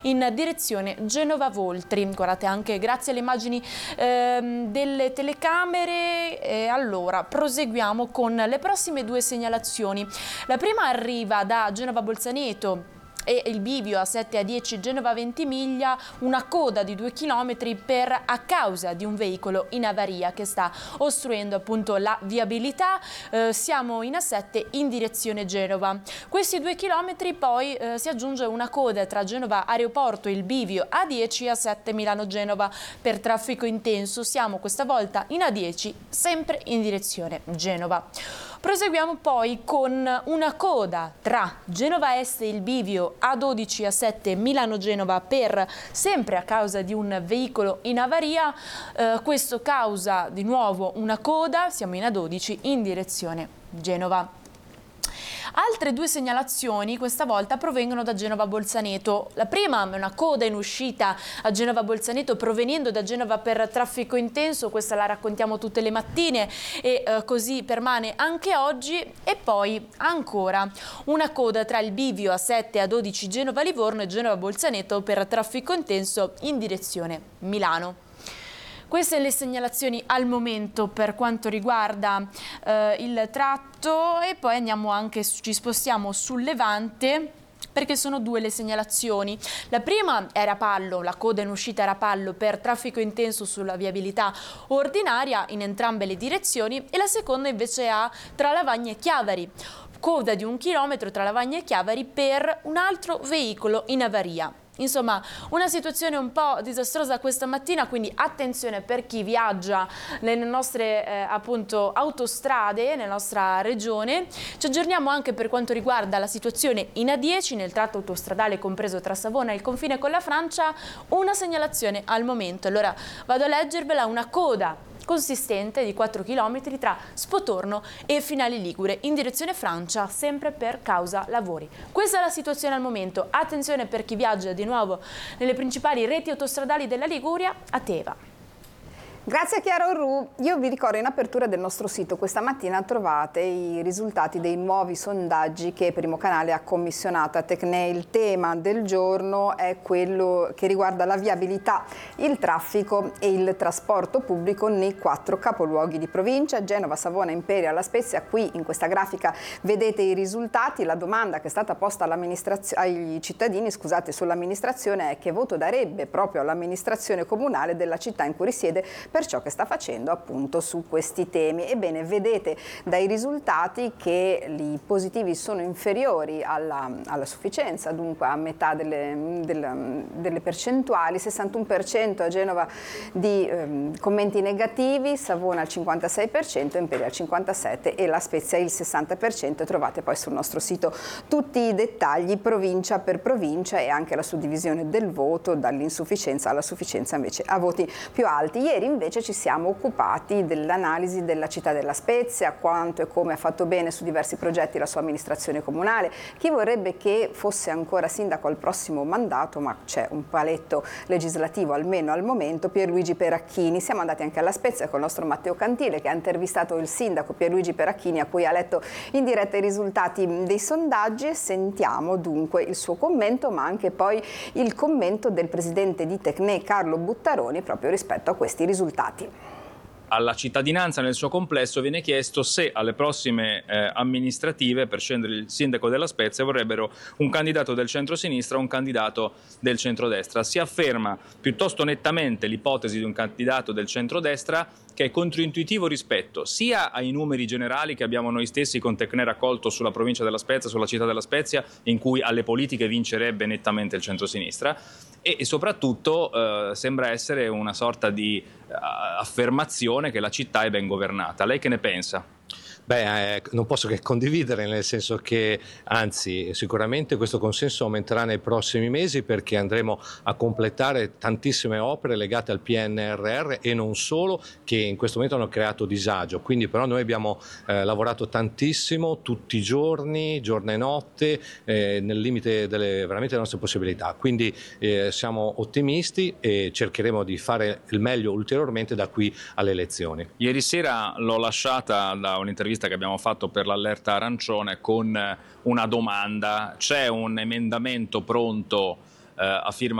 in direzione Genova-Voltri. Guardate anche grazie alle immagini delle telecamere. Allora proseguiamo con le prossime due segnalazioni. La prima arriva da Genova-Bolzaneto e il bivio a 7-10 Genova-Ventimiglia, una coda di 2 km a causa di un veicolo in avaria che sta ostruendo appunto la viabilità. Siamo in A7 in direzione Genova. Questi 2 km poi si aggiunge una coda tra Genova Aeroporto e il bivio A10 e A7 Milano-Genova per traffico intenso. Siamo questa volta in A10 sempre in direzione Genova. Proseguiamo poi con una coda tra Genova Est e il bivio A12 e A7 Milano-Genova sempre a causa di un veicolo in avaria. Questo causa di nuovo una coda, siamo in A12 in direzione Genova. Altre due segnalazioni questa volta provengono da Genova-Bolzaneto. La prima è una coda in uscita a Genova-Bolzaneto provenendo da Genova per traffico intenso, questa la raccontiamo tutte le mattine e così permane anche oggi. E poi ancora una coda tra il bivio A7 e A12 Genova-Livorno e Genova-Bolzaneto per traffico intenso in direzione Milano. Queste le segnalazioni al momento per quanto riguarda il tratto, e poi ci spostiamo sul Levante perché sono due le segnalazioni. La prima è Rapallo, la coda in uscita a Rapallo per traffico intenso sulla viabilità ordinaria in entrambe le direzioni, e la seconda invece è tra Lavagna e Chiavari. Coda di 1 chilometro tra Lavagna e Chiavari per un altro veicolo in avaria. Insomma, una situazione un po' disastrosa questa mattina, quindi attenzione per chi viaggia nelle nostre appunto autostrade, nella nostra regione. Ci aggiorniamo anche per quanto riguarda la situazione in A10, nel tratto autostradale compreso tra Savona e il confine con la Francia. Una segnalazione al momento, allora vado a leggervela: una coda consistente di 4 km tra Spotorno e Finale Ligure in direzione Francia, sempre per causa lavori. Questa è la situazione al momento. Attenzione per chi viaggia di nuovo nelle principali reti autostradali della Liguria. A Teva. Grazie a Chiara Orru. Io vi ricordo, in apertura del nostro sito questa mattina trovate i risultati dei nuovi sondaggi che Primo Canale ha commissionato a Tecne. Il tema del giorno è quello che riguarda la viabilità, il traffico e il trasporto pubblico nei 4 capoluoghi di provincia: Genova, Savona, Imperia, La Spezia. Qui in questa grafica vedete i risultati. La domanda che è stata posta ai cittadini sull'amministrazione è: che voto darebbe proprio all'amministrazione comunale della città in cui risiede per ciò che sta facendo appunto su questi temi. Ebbene, vedete dai risultati che i positivi sono inferiori alla sufficienza, dunque a metà delle percentuali: 61% a Genova di commenti negativi, Savona al 56%, Imperia al 57% e La Spezia il 60%. Trovate poi sul nostro sito tutti i dettagli provincia per provincia e anche la suddivisione del voto dall'insufficienza alla sufficienza invece a voti più alti. Ieri invece ci siamo occupati dell'analisi della città della Spezia, quanto e come ha fatto bene su diversi progetti la sua amministrazione comunale, chi vorrebbe che fosse ancora sindaco al prossimo mandato, ma c'è un paletto legislativo almeno al momento, Pierluigi Peracchini. Siamo andati anche alla Spezia con il nostro Matteo Cantile, che ha intervistato il sindaco Pierluigi Peracchini, a cui ha letto in diretta i risultati dei sondaggi. Sentiamo dunque il suo commento, ma anche poi il commento del presidente di Tecne, Carlo Buttaroni, proprio rispetto a questi risultati. Alla cittadinanza nel suo complesso viene chiesto se alle prossime amministrative, per scendere il sindaco della Spezia, vorrebbero un candidato del centro-sinistra o un candidato del centrodestra. Si afferma piuttosto nettamente l'ipotesi di un candidato del centrodestra, che è controintuitivo rispetto sia ai numeri generali che abbiamo noi stessi con Tecne raccolto sulla provincia della Spezia, sulla città della Spezia, in cui alle politiche vincerebbe nettamente il centro-sinistra, e soprattutto sembra essere una sorta di affermazione che la città è ben governata. Lei che ne pensa? Beh, non posso che condividere, nel senso che anzi sicuramente questo consenso aumenterà nei prossimi mesi, perché andremo a completare tantissime opere legate al PNRR e non solo, che in questo momento hanno creato disagio. Quindi però noi abbiamo lavorato tantissimo tutti i giorni, giorno e notte, nel limite veramente delle nostre possibilità. Quindi siamo ottimisti e cercheremo di fare il meglio ulteriormente da qui alle elezioni. Ieri sera l'ho lasciata da un'intervista che abbiamo fatto per l'Allerta Arancione con una domanda: c'è un emendamento pronto a firma